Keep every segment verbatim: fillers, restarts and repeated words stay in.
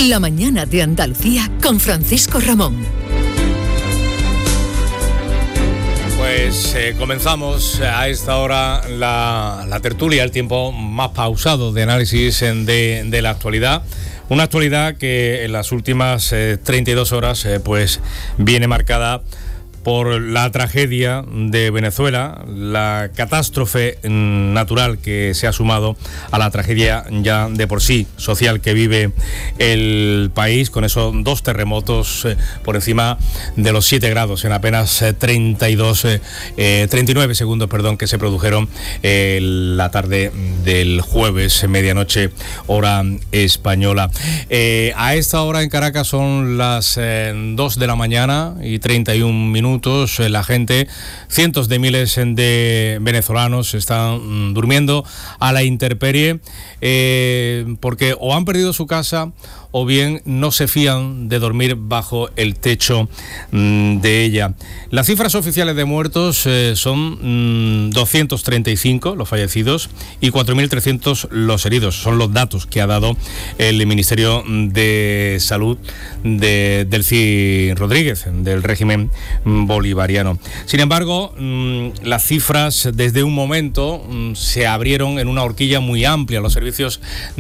La mañana de Andalucía con Francisco Ramón. Pues eh, comenzamos a esta hora la, la tertulia, el tiempo más pausado de análisis de, de la actualidad. Una actualidad que en las últimas eh, treinta y dos horas eh, pues viene marcada por la tragedia de Venezuela, la catástrofe natural que se ha sumado a la tragedia ya de por sí social que vive el país, con esos dos terremotos eh, por encima de los siete grados en apenas eh, treinta y dos, eh, eh, treinta y nueve segundos, perdón, que se produjeron eh, la tarde del jueves, medianoche, hora española. Eh, a esta hora en Caracas son las eh, dos de la mañana y treinta y un minutos. La gente, cientos de miles de venezolanos están mm, durmiendo a la intemperie eh, porque o han perdido su casa o bien no se fían de dormir bajo el techo mmm, de ella. Las cifras oficiales de muertos eh, son mmm, doscientos treinta y cinco los fallecidos y cuatro mil trescientos los heridos. Son los datos que ha dado el Ministerio de Salud de Delcy Rodríguez, del régimen bolivariano. Sin embargo, mmm, las cifras desde un momento mmm, se abrieron en una horquilla muy amplia. Los servicios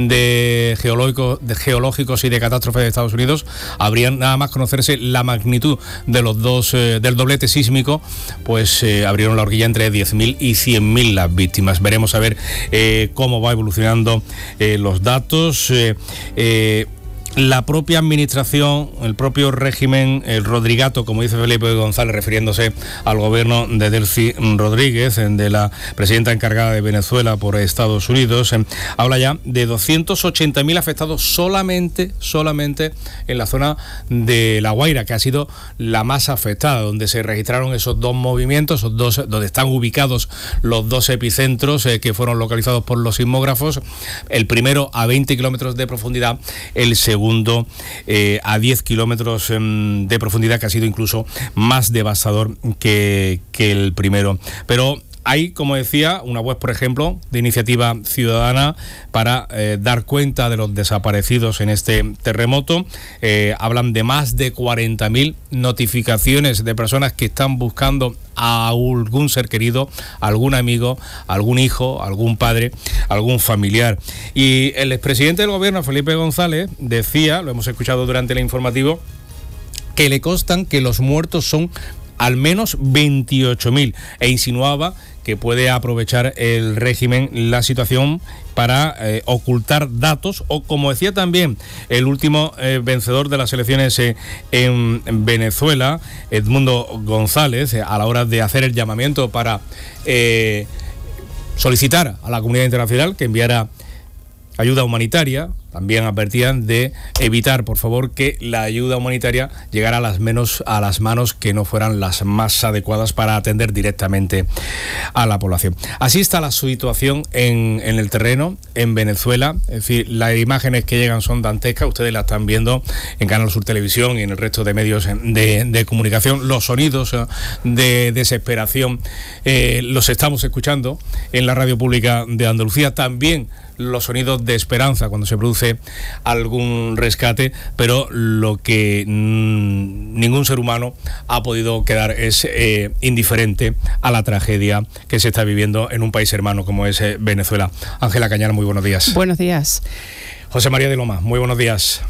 de, geológico, de geológicos y de catástrofe de Estados Unidos habrían nada más conocerse la magnitud de los dos eh, del doblete sísmico, pues eh, abrieron la horquilla entre diez mil y cien mil las víctimas. Veremos a ver eh, cómo va evolucionando eh, los datos. Eh, eh, La propia administración, el propio régimen, el Rodrigato, como dice Felipe González, refiriéndose al gobierno de Delcy Rodríguez, de la presidenta encargada de Venezuela por Estados Unidos, eh, habla ya de doscientos ochenta mil afectados solamente, solamente en la zona de La Guaira, que ha sido la más afectada, donde se registraron esos dos movimientos, esos dos, donde están ubicados los dos epicentros eh, que fueron localizados por los sismógrafos, el primero a veinte kilómetros de profundidad, el segundo segundo eh, a diez kilómetros eh, de profundidad, que ha sido incluso más devastador que, que el primero. Pero hay, como decía, una web, por ejemplo, de Iniciativa Ciudadana para eh, dar cuenta de los desaparecidos en este terremoto. Eh, hablan de más de cuarenta mil notificaciones de personas que están buscando a algún ser querido, algún amigo, algún hijo, algún padre, algún familiar. Y el expresidente del gobierno, Felipe González, decía, lo hemos escuchado durante el informativo, que le constan que los muertos son al menos veintiocho mil, e insinuaba que puede aprovechar el régimen la situación para eh, ocultar datos, o como decía también el último eh, vencedor de las elecciones eh, en Venezuela, Edmundo González, eh, a la hora de hacer el llamamiento para eh, solicitar a la comunidad internacional que enviara ayuda humanitaria. También advertían de evitar, por favor, que la ayuda humanitaria llegara a las, menos, a las manos que no fueran las más adecuadas para atender directamente a la población. Así está la situación en, en el terreno, en Venezuela. Es decir, las imágenes que llegan son dantescas. Ustedes las están viendo en Canal Sur Televisión y en el resto de medios de, de comunicación. Los sonidos de desesperación eh, los estamos escuchando en la radio pública de Andalucía. También los sonidos de esperanza cuando se produce algún rescate, pero lo que mmm, ningún ser humano ha podido quedar es eh, indiferente a la tragedia que se está viviendo en un país hermano como es eh, Venezuela. Ángela Cañar, muy buenos días. Buenos días. José María de Loma, muy buenos días.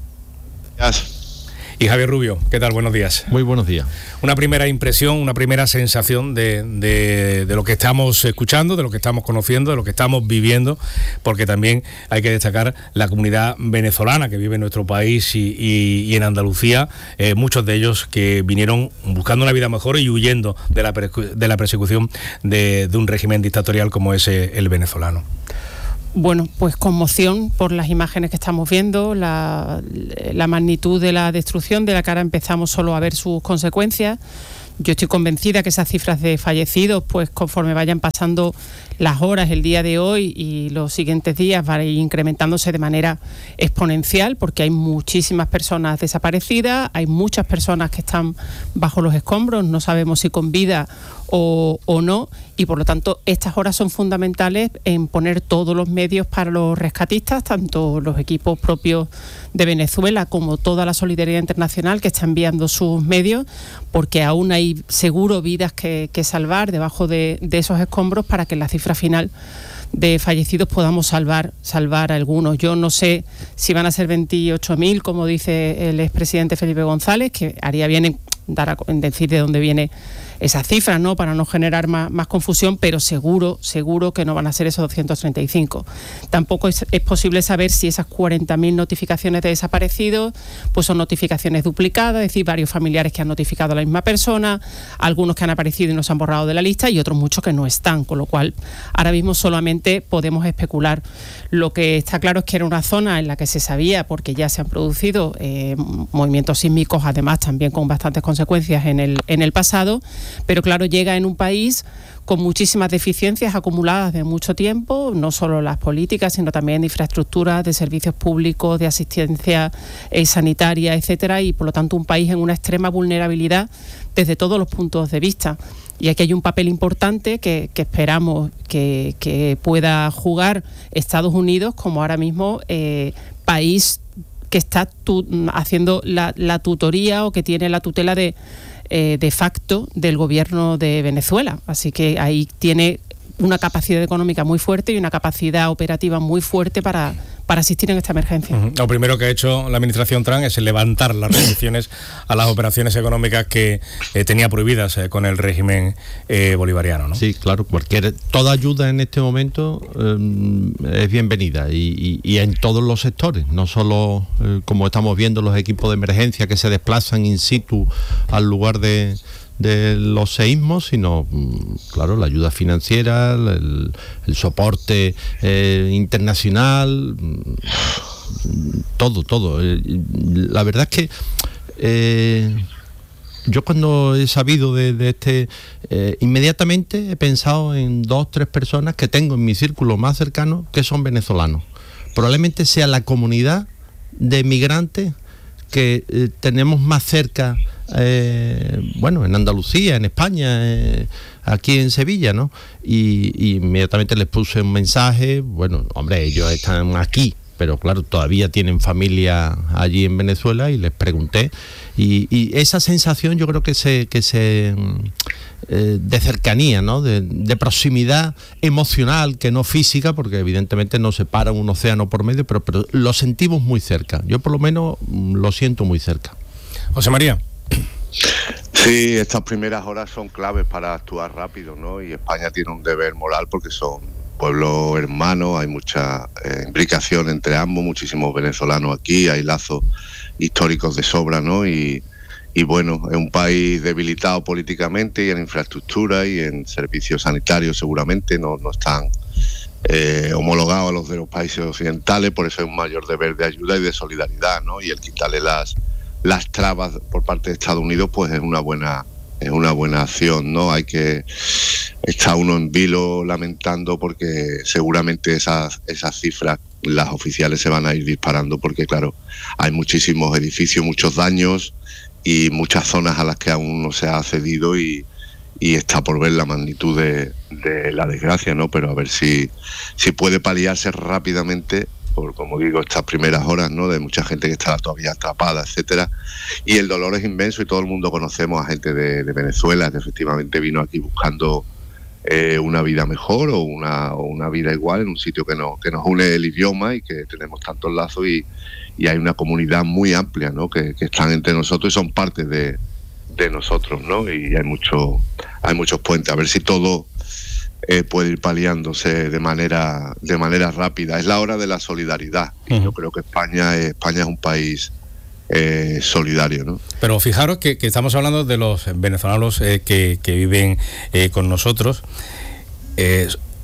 Gracias. Y Javier Rubio, ¿qué tal? Buenos días. Muy buenos días. Una primera impresión, una primera sensación de, de, de lo que estamos escuchando, de lo que estamos conociendo, de lo que estamos viviendo, porque también hay que destacar la comunidad venezolana que vive en nuestro país y, y, y en Andalucía, eh, muchos de ellos que vinieron buscando una vida mejor y huyendo de la, de la persecución de, de un régimen dictatorial como es el venezolano. Bueno, pues conmoción por las imágenes que estamos viendo, la, la magnitud de la destrucción de la que ahora empezamos solo a ver sus consecuencias. Yo estoy convencida que esas cifras de fallecidos, pues conforme vayan pasando las horas, el día de hoy y los siguientes días van a ir incrementándose de manera exponencial, porque hay muchísimas personas desaparecidas, hay muchas personas que están bajo los escombros, no sabemos si con vida o, o no, y por lo tanto estas horas son fundamentales en poner todos los medios para los rescatistas, tanto los equipos propios de Venezuela como toda la solidaridad internacional que está enviando sus medios, porque aún hay seguro vidas que, que salvar debajo de, de esos escombros para que en la cifra final de fallecidos podamos salvar salvar a algunos. Yo no sé si van a ser veintiocho mil, como dice el expresidente Felipe González, que haría bien en, dar a, en decir de dónde viene esa cifra, ¿no?, para no generar más, más confusión, pero seguro, seguro que no van a ser esos doscientos treinta y cinco. Tampoco es, es posible saber si esas cuarenta mil notificaciones de desaparecidos pues son notificaciones duplicadas, es decir, varios familiares que han notificado a la misma persona, algunos que han aparecido y no se han borrado de la lista y otros muchos que no están, con lo cual ahora mismo solamente podemos especular. Lo que está claro es que era una zona en la que se sabía, porque ya se han producido eh, movimientos sísmicos, además también con bastantes consecuencias en el, en el pasado, pero claro, llega en un país con muchísimas deficiencias acumuladas de mucho tiempo, no solo las políticas, sino también de infraestructuras, de servicios públicos, de asistencia eh, sanitaria, etcétera, y por lo tanto un país en una extrema vulnerabilidad desde todos los puntos de vista. Y aquí hay un papel importante que, que esperamos que, que pueda jugar Estados Unidos como ahora mismo eh, país que está tu, haciendo la, la tutoría o que tiene la tutela de Eh, de facto del gobierno de Venezuela. Así que ahí tiene una capacidad económica muy fuerte y una capacidad operativa muy fuerte para, para asistir en esta emergencia. Uh-huh. Lo primero que ha hecho la administración Trump es levantar las restricciones a las operaciones económicas que eh, tenía prohibidas eh, con el régimen eh, bolivariano, ¿no? Sí, claro, cualquier, toda ayuda en este momento eh, es bienvenida y, y, y en todos los sectores, no solo eh, como estamos viendo los equipos de emergencia que se desplazan in situ al lugar de de los seísmos, sino, claro, la ayuda financiera, el, el soporte eh, internacional, todo, todo. La verdad es que eh, yo cuando he sabido de, de este, eh, inmediatamente he pensado en dos, tres personas que tengo en mi círculo más cercano que son venezolanos. Probablemente sea la comunidad de migrantes que eh, tenemos más cerca, eh, bueno, en Andalucía, en España, eh, aquí en Sevilla, ¿no? Y, y inmediatamente les puse un mensaje, bueno, hombre, ellos están aquí, pero claro, todavía tienen familia allí en Venezuela, y les pregunté, y, y esa sensación yo creo que se, que se eh, de cercanía, ¿no? De, de proximidad emocional, que no física, porque evidentemente no se para un océano por medio, pero, pero lo sentimos muy cerca. Yo por lo menos lo siento muy cerca. José María. Sí, estas primeras horas son claves para actuar rápido, ¿no? Y España tiene un deber moral porque son pueblos hermanos, hay mucha eh, implicación entre ambos, muchísimos venezolanos aquí, hay lazos históricos de sobra, ¿no? Y, y bueno, es un país debilitado políticamente y en infraestructura y en servicios sanitarios seguramente no, no están eh, homologados a los de los países occidentales, por eso hay un mayor deber de ayuda y de solidaridad, ¿no? Y el quitarle las las trabas por parte de Estados Unidos pues es una buena es una buena acción, ¿no? Hay que estar uno en vilo lamentando porque seguramente esas esas cifras, las oficiales, se van a ir disparando porque claro, hay muchísimos edificios, muchos daños y muchas zonas a las que aún no se ha accedido y, y está por ver la magnitud de, de la desgracia, ¿no? Pero a ver si, si puede paliarse rápidamente por, como digo, estas primeras horas, ¿no? De mucha gente que está todavía atrapada, etcétera. Y el dolor es inmenso y todo el mundo conocemos a gente de, de Venezuela que efectivamente vino aquí buscando eh, una vida mejor o una, o una vida igual en un sitio que, no, que nos une el idioma y que tenemos tantos lazos y, y hay una comunidad muy amplia, ¿no? Que, que están entre nosotros y son parte de, de nosotros, ¿no? Y hay mucho, hay muchos puentes. A ver si todo Eh, puede ir paliándose de manera de manera rápida. Es la hora de la solidaridad. Uh-huh. Y yo creo que España, eh, España es un país eh, solidario, ¿no? Pero fijaros que, que estamos hablando de los venezolanos eh, que, que viven eh, con nosotros. Eh,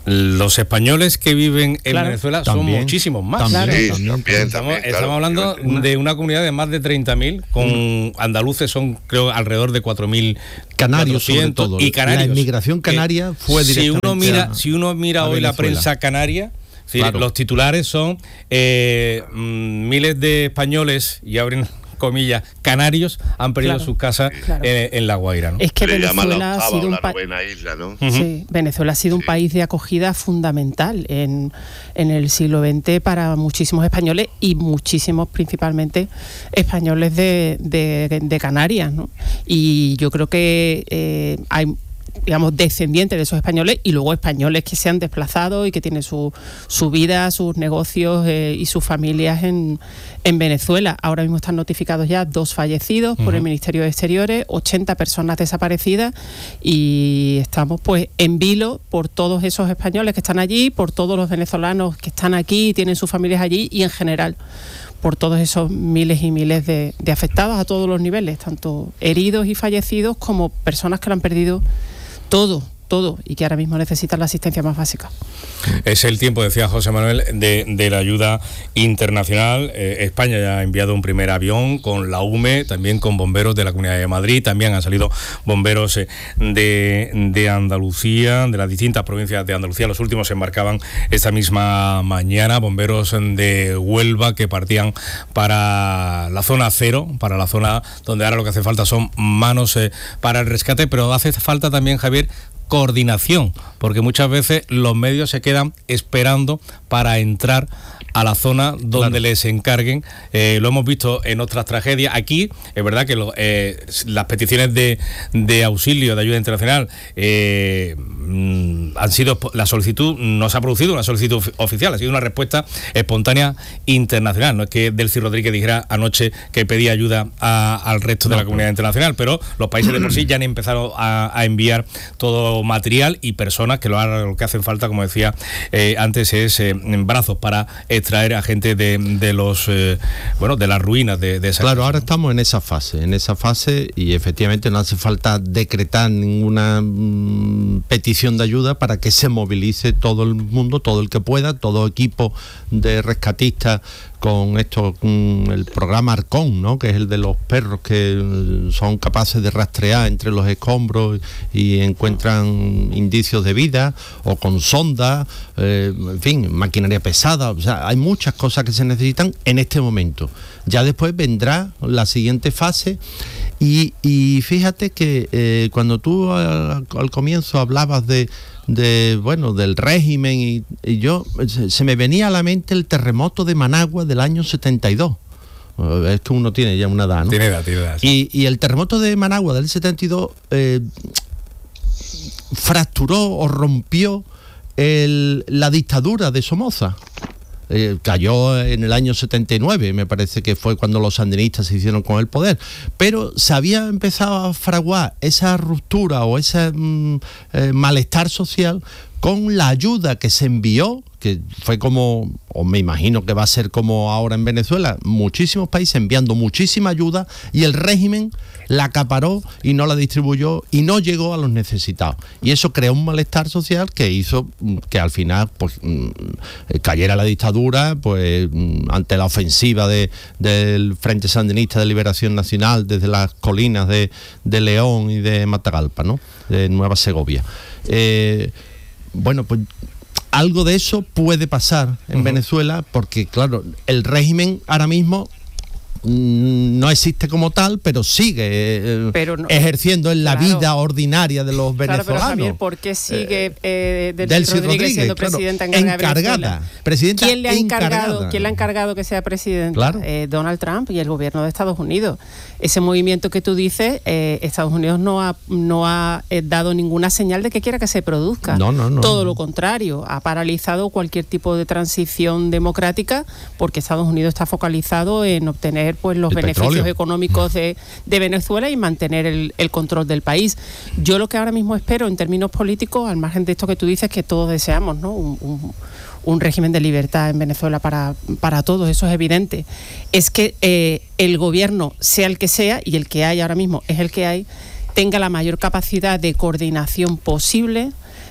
los españoles que viven en claro. Venezuela También, son muchísimos más. también, Claro. Sí, también, también, Estamos, también, estamos claro. hablando de una comunidad de más de treinta mil, con andaluces son creo alrededor de cuatro mil Canarios sobre cuatrocientos, todo. y canarios. La inmigración canaria fue si directamente uno mira, a- si uno mira a hoy la Venezuela. prensa canaria, sí, Claro. los titulares son eh, mm, miles de españoles, y abren comillas, canarios han perdido Claro. sus casas Claro. en, en La Guaira, ¿no? Es que Le llaman la Venezuela ha octava sido o un la país. novena isla, ¿no? Ujú. Sí, Venezuela ha sido un Sí. país de acogida fundamental en, en el siglo veinte para muchísimos españoles y muchísimos principalmente españoles de, de, de Canarias, ¿no? Y yo creo que eh, hay, digamos, descendientes de esos españoles y luego españoles que se han desplazado y que tienen su, su vida, sus negocios eh, y sus familias en, en Venezuela. Ahora mismo están notificados ya dos fallecidos por el Ministerio de Exteriores, ochenta personas desaparecidas, y estamos pues en vilo por todos esos españoles que están allí, por todos los venezolanos que están aquí y tienen sus familias allí, y en general por todos esos miles y miles de, de afectados a todos los niveles, tanto heridos y fallecidos como personas que lo han perdido todo, todo, y que ahora mismo necesitan la asistencia más básica. Es el tiempo, decía José Manuel, de, de la ayuda internacional. Eh, España ya ha enviado un primer avión con la U M E, también con bomberos de la Comunidad de Madrid, también han salido bomberos eh, de, de Andalucía, de las distintas provincias de Andalucía. Los últimos se embarcaban esta misma mañana, bomberos de Huelva que partían para la zona cero, para la zona donde ahora lo que hace falta son manos eh, para el rescate, pero hace falta también, Javier, coordinación, porque muchas veces los medios se quedan esperando para entrar a la zona donde claro. les encarguen. Eh, lo hemos visto en otras tragedias. Aquí es verdad que lo, eh, las peticiones de, de auxilio, de ayuda internacional, eh, mm, han sido, la solicitud no se ha producido una solicitud oficial, ha sido una respuesta espontánea internacional. No es que Delcy Rodríguez dijera anoche que pedía ayuda a, al resto de no, la comunidad no. internacional, pero los países de por sí ya han empezado a, a enviar todo material y personas que lo, lo que hacen falta, como decía eh, antes, es eh, brazos para extraer a gente de, de los eh, bueno de las ruinas de, de esa claro casa. Ahora estamos en esa fase en esa fase y efectivamente no hace falta decretar ninguna mmm, petición de ayuda para que se movilice todo el mundo, todo el que pueda, todo equipo de rescatistas con esto, con el programa Arcón, ¿no? Que es el de los perros que son capaces de rastrear entre los escombros y encuentran indicios de vida, o con sondas, eh, en fin, maquinaria pesada. O sea, hay muchas cosas que se necesitan en este momento. Ya después vendrá la siguiente fase. Y, y fíjate que eh, cuando tú al, al comienzo hablabas de de bueno del régimen y, y yo se, se me venía a la mente el terremoto de Managua del año setenta y dos. Es que uno tiene ya una edad, ¿no? Tiene edad, tiene edad. Sí. Y, y el terremoto de Managua del setenta y dos eh, fracturó o rompió el, la dictadura de Somoza. Eh, cayó en el año setenta y nueve, me parece que fue cuando los sandinistas se hicieron con el poder, pero se había empezado a fraguar esa ruptura o ese mm, eh, malestar social con la ayuda que se envió, que fue como, o me imagino que va a ser como ahora en Venezuela, muchísimos países enviando muchísima ayuda y el régimen la acaparó y no la distribuyó y no llegó a los necesitados. Y eso creó un malestar social que hizo que al final pues cayera la dictadura pues ante la ofensiva de, del Frente Sandinista de Liberación Nacional desde las colinas de, de León y de Matagalpa, ¿no? De Nueva Segovia. Eh, bueno, pues algo de eso puede pasar en uh-huh. Venezuela, porque claro, el régimen ahora mismo no existe como tal, pero sigue eh, pero no, ejerciendo en la claro, vida ordinaria de los venezolanos. Claro, pero Javier, ¿por qué sigue eh, Delcy Rodríguez, Rodríguez siendo claro, presidenta encargada, encargada presidenta ¿Quién le ha encargado, encargada. ¿Quién le ha encargado que sea presidenta? Claro. Eh, Donald Trump y el gobierno de Estados Unidos. Ese movimiento que tú dices, eh, Estados Unidos no ha, no ha eh, dado ninguna señal de que quiera que se produzca. No, no, no. Todo lo contrario, ha paralizado cualquier tipo de transición democrática porque Estados Unidos está focalizado en obtener pues los el beneficios petróleo. económicos de, de Venezuela y mantener el, el control del país. Yo lo que ahora mismo espero en términos políticos, al margen de esto que tú dices que todos deseamos, ¿no? Un, un, un régimen de libertad en Venezuela para, para todos, eso es evidente, es que eh, el gobierno, sea el que sea, y el que hay ahora mismo es el que hay, tenga la mayor capacidad de coordinación posible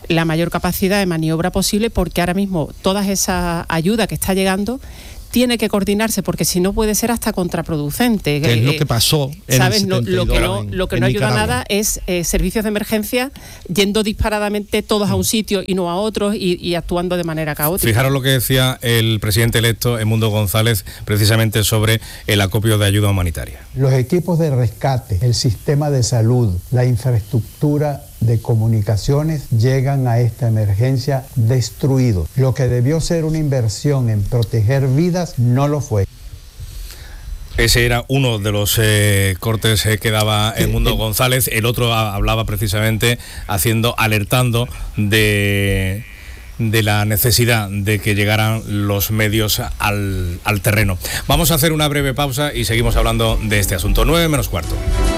la mayor capacidad de maniobra posible, porque ahora mismo toda esa ayuda que está llegando tiene que coordinarse, porque si no puede ser hasta contraproducente. Que es lo que pasó en ¿sabes? el No, lo que no, en, lo que en no ayuda Nicaragua. nada es eh, servicios de emergencia yendo disparadamente todos a un sitio y no a otros, y, y actuando de manera caótica. Fijaros lo que decía el presidente electo, Edmundo González, precisamente sobre el acopio de ayuda humanitaria. Los equipos de rescate, el sistema de salud, la infraestructura de comunicaciones llegan a esta emergencia destruidos. Lo que debió ser una inversión en proteger vidas no lo fue. Ese era uno de los eh, cortes eh, que daba Edmundo González. El otro a, hablaba precisamente haciendo, alertando de, de la necesidad de que llegaran los medios al, al terreno. Vamos a hacer una breve pausa y seguimos hablando de este asunto. nueve menos cuarto.